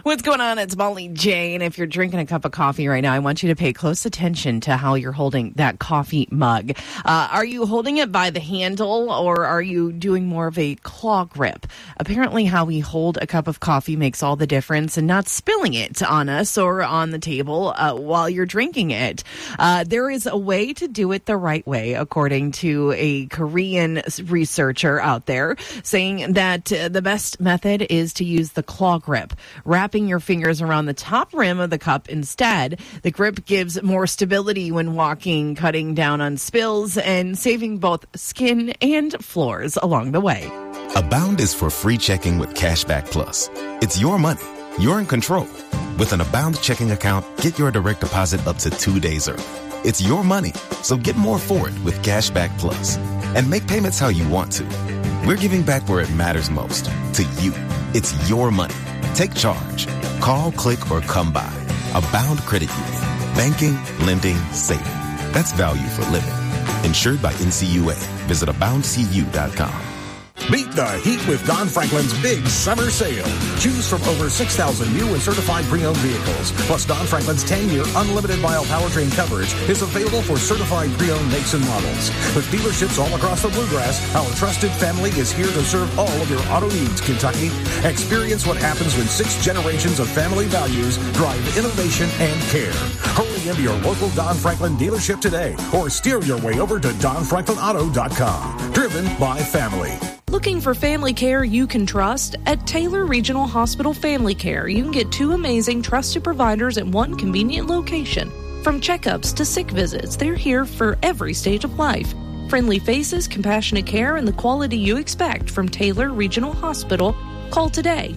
What's going on? It's Molly Jane. If you're drinking a cup of coffee right now, I want you to pay close attention to how you're holding that coffee mug. Are you holding it by the handle, or are you doing more of a claw grip? Apparently, how we hold a cup of coffee makes all the difference, and not spilling it on us or on the table while you're drinking it. There is a way to do it the right way, according to a Korean researcher out there, saying that the best method is to use the claw grip. Wrapping your fingers around the top rim of the cup instead. The grip gives more stability when walking, cutting down on spills, and saving both skin and floors along the way. Abound is for free checking with Cashback Plus. It's your money. You're in control. With an Abound checking account, get your direct deposit up to 2 days early. It's your money, so get more for it with Cashback Plus. And make payments how you want to. We're giving back where it matters most, to you. It's your money. Take charge. Call, click, or come by. Abound Credit Union. Banking, lending, saving. That's value for living. Insured by NCUA. Visit aboundcu.com. Beat the heat with Don Franklin's big summer sale. Choose from over 6,000 new and certified pre-owned vehicles. Plus, Don Franklin's 10-year unlimited mile powertrain coverage is available for certified pre-owned makes and models. With dealerships all across the Bluegrass, our trusted family is here to serve all of your auto needs, Kentucky. Experience what happens when 6 generations of family values drive innovation and care. Hurry into your local Don Franklin dealership today or steer your way over to DonFranklinAuto.com. Driven by family. Looking for family care you can trust? At Taylor Regional Hospital Family Care, you can get 2 amazing trusted providers at one convenient location. From checkups to sick visits, they're here for every stage of life. Friendly faces, compassionate care, and the quality you expect from Taylor Regional Hospital. Call today,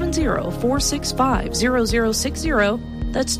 270-465-0060. That's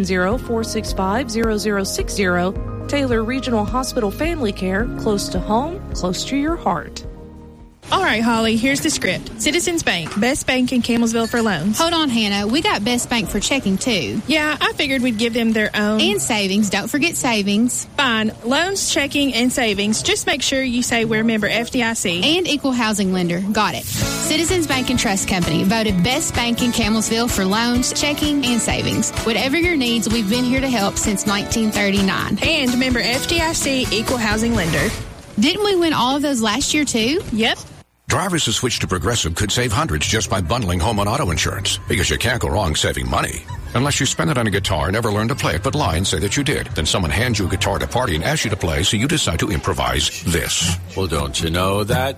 270-465-0060. Taylor Regional Hospital Family Care, close to home, close to your heart. All right, Holly, here's the script. Citizens Bank, best bank in Campbellsville for loans. Hold on, Hannah. We got Best Bank for checking, too. Yeah, I figured we'd give them their own. And savings. Don't forget savings. Fine. Loans, checking, and savings. Just make sure you say we're member FDIC. And equal housing lender. Got it. Citizens Bank and Trust Company, voted best bank in Campbellsville for loans, checking, and savings. Whatever your needs, we've been here to help since 1939. And member FDIC, equal housing lender. Didn't we win all of those last year, too? Yep. Drivers who switch to Progressive could save hundreds just by bundling home and auto insurance, because you can't go wrong saving money. Unless you spend it on a guitar, never learn to play it, but lie and say that you did. Then someone hands you a guitar at a party and asks you to play, so you decide to improvise this. Well, don't you know that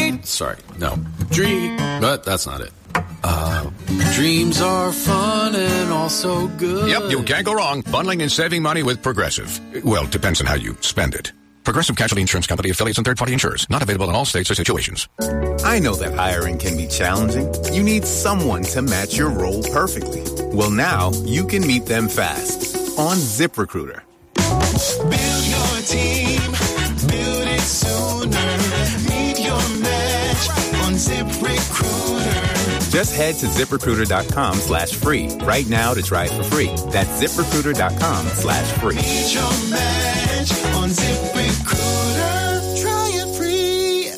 but that's not it. Dreams are fun and also good. Yep, you can't go wrong bundling and saving money with Progressive. Well, it depends on how you spend it. Progressive Casualty Insurance Company, affiliates, and third-party insurers. Not available in all states or situations. I know that hiring can be challenging. You need someone to match your role perfectly. Well, now you can meet them fast on ZipRecruiter. Build your team. Build it sooner. Meet your match on ZipRecruiter. Just head to ZipRecruiter.com/free right now to try it for free. That's ZipRecruiter.com/free. Meet your match on ZipRecruiter. Try it free.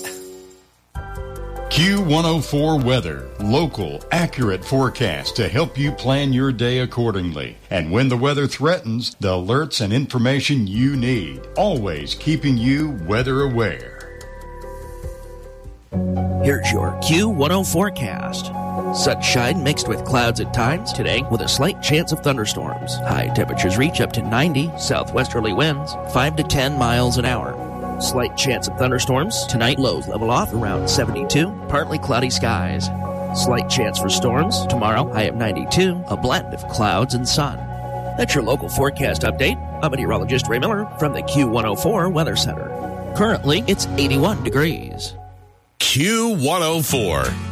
Q104 Weather. Local, accurate forecast to help you plan your day accordingly. And when the weather threatens, the alerts and information you need. Always keeping you weather aware. Here's your Q10 forecast. Sunshine mixed with clouds at times today with a slight chance of thunderstorms. High temperatures reach up to 90, southwesterly winds 5 to 10 miles an hour. Slight chance of thunderstorms. Tonight lows level off around 72, partly cloudy skies. Slight chance for storms. Tomorrow high of 92, a blend of clouds and sun. That's your local forecast update. I'm meteorologist Ray Miller from the Q104 Weather Center. Currently it's 81 degrees. Q104.